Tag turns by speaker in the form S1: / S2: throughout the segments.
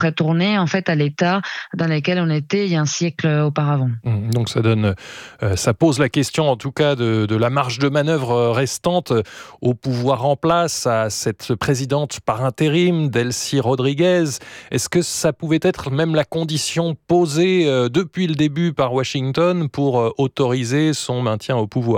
S1: retourner en fait à l'état dans lequel on était il y a un siècle auparavant.
S2: Donc ça pose la question en tout cas de la marge de manœuvre restante au pouvoir en place, à cette présidente par intérim, Delcy Rodriguez. Est-ce que ça pouvait être même la condition posée depuis le début par Washington pour autoriser son maintien au pouvoir ?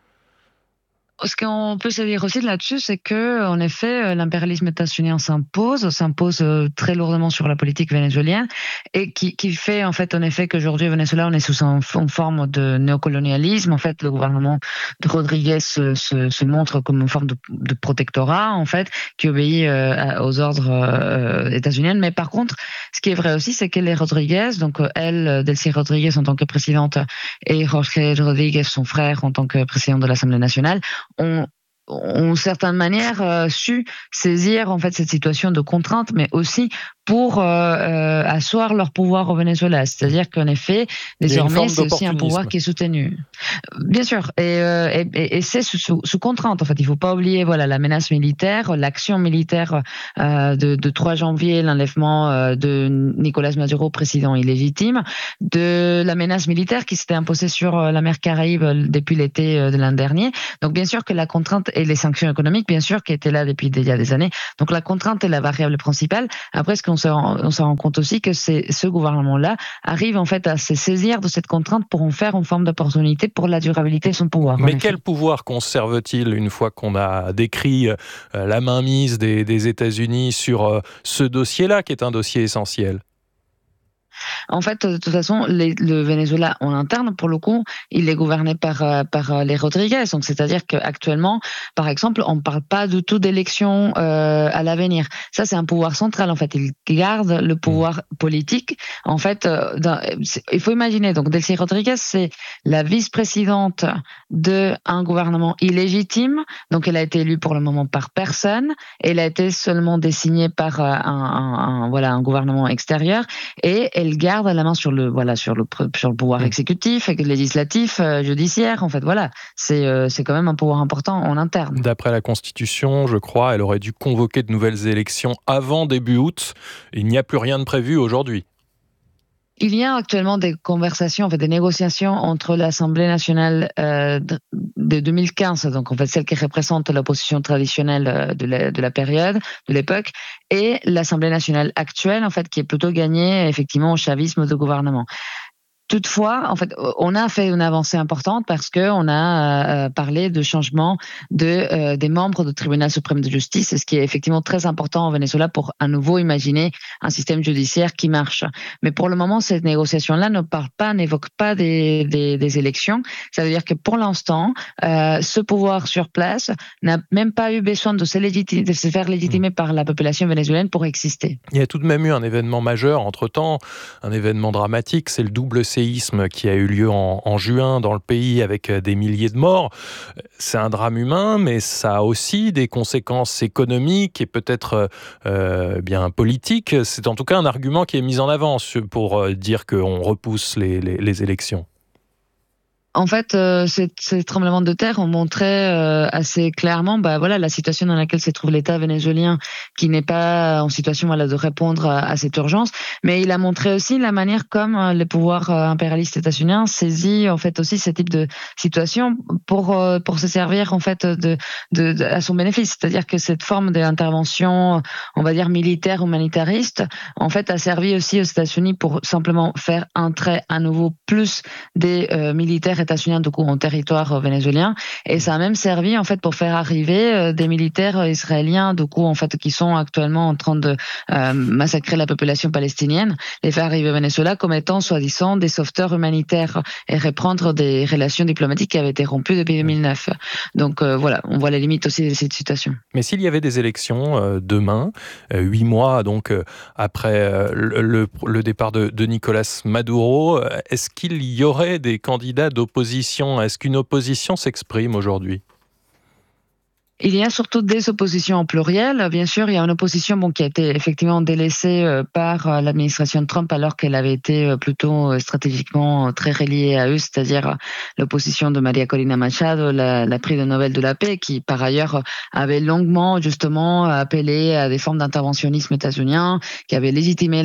S1: Ce qu'on peut se dire aussi là-dessus, c'est que, en effet, l'impérialisme états-unien s'impose très lourdement sur la politique vénézuélienne et qui fait, en fait, en effet, qu'aujourd'hui, au Venezuela, on est sous une forme de néocolonialisme. En fait, le gouvernement de Rodriguez se montre comme une forme de protectorat, en fait, qui obéit aux ordres états-uniens. Mais par contre, ce qui est vrai aussi, c'est que les Rodriguez, donc Delcy Rodriguez en tant que présidente et Jorge Rodriguez, son frère, en tant que président de l'Assemblée nationale, ont certaine manière su saisir en fait cette situation de contrainte, mais aussi pour asseoir leur pouvoir au Venezuela. C'est-à-dire qu'en effet, désormais, c'est aussi un pouvoir qui est soutenu. Bien sûr, et c'est sous contrainte. En fait, il faut pas oublier voilà la menace militaire, l'action militaire de 3 janvier, l'enlèvement de Nicolas Maduro, président illégitime, de la menace militaire qui s'était imposée sur la mer Caraïbe depuis l'été de l'an dernier. Donc bien sûr que la contrainte et les sanctions économiques, bien sûr, qui étaient là depuis il y a des années. Donc la contrainte est la variable principale. Après, on se rend compte aussi que ce gouvernement-là arrive en fait à se saisir de cette contrainte pour en faire une forme d'opportunité pour la durabilité de son pouvoir.
S2: Mais quel pouvoir conserve-t-il une fois qu'on a décrit la mainmise des États-Unis sur ce dossier-là, qui est un dossier essentiel ?
S1: En fait, de toute façon, le Venezuela en interne, pour le coup, il est gouverné par les Rodriguez. Donc, c'est-à-dire qu'actuellement, par exemple, on ne parle pas du tout d'élections à l'avenir. Ça, c'est un pouvoir central. En fait, il garde le pouvoir politique. En fait, il faut imaginer. Donc, Delcy Rodriguez, c'est la vice-présidente d'un gouvernement illégitime. Donc, elle a été élue pour le moment par personne. Elle a été seulement désignée par un gouvernement extérieur. Et elle garde la main sur le pouvoir exécutif, législatif, judiciaire. En fait, voilà, c'est quand même un pouvoir important en interne.
S2: D'après la Constitution, je crois, elle aurait dû convoquer de nouvelles élections avant début août. Il n'y a plus rien de prévu aujourd'hui.
S1: Il y a actuellement des conversations, en fait, des négociations entre l'Assemblée nationale de 2015, donc en fait celle qui représente l'opposition traditionnelle de la période, de l'époque, et l'Assemblée nationale actuelle, en fait, qui est plutôt gagnée effectivement au chavisme de gouvernement. Toutefois, en fait, on a fait une avancée importante parce que on a parlé de changement des membres du Tribunal suprême de justice, ce qui est effectivement très important au Venezuela pour à nouveau imaginer un système judiciaire qui marche. Mais pour le moment, cette négociation-là n'évoque pas des élections. Ça veut dire que pour l'instant, ce pouvoir sur place n'a même pas eu besoin de se faire légitimer par la population vénézuélienne pour exister.
S2: Il y a tout de même eu un événement majeur entre-temps, un événement dramatique, c'est le double séisme qui a eu lieu en juin dans le pays avec des milliers de morts. C'est un drame humain, mais ça a aussi des conséquences économiques et peut-être bien politiques. C'est en tout cas un argument qui est mis en avant pour dire qu'on repousse les élections.
S1: En fait, ces tremblements de terre ont montré assez clairement, la situation dans laquelle se trouve l'État vénézuélien, qui n'est pas en situation de répondre à cette urgence. Mais il a montré aussi la manière comme les pouvoirs impérialistes états-uniens saisit en fait aussi ce type de situation pour se servir en fait à son bénéfice. C'est-à-dire que cette forme d'intervention, on va dire militaire humanitariste, en fait, a servi aussi aux États-Unis pour simplement faire entrer à nouveau plus des militaires états-uniens du coup en territoire vénézuélien, et ça a même servi en fait pour faire arriver des militaires israéliens du coup en fait qui sont actuellement en train de massacrer la population palestinienne, les faire arriver au Venezuela comme étant soi-disant des sauveteurs humanitaires et reprendre des relations diplomatiques qui avaient été rompues depuis 2009. Donc voilà, on voit les limites aussi de cette situation.
S2: Mais s'il y avait des élections demain, 8 mois donc après le départ de Nicolas Maduro, est-ce qu'il y aurait des candidats d'opposition ? Est-ce qu'une opposition s'exprime aujourd'hui ?
S1: Il y a surtout des oppositions en pluriel. Bien sûr, il y a une opposition qui a été effectivement délaissée par l'administration de Trump alors qu'elle avait été plutôt stratégiquement très reliée à eux, c'est-à-dire l'opposition de Maria Corina Machado, la prix de Nobel de la paix, qui par ailleurs avait longuement justement appelé à des formes d'interventionnisme états-unien, qui avait légitimé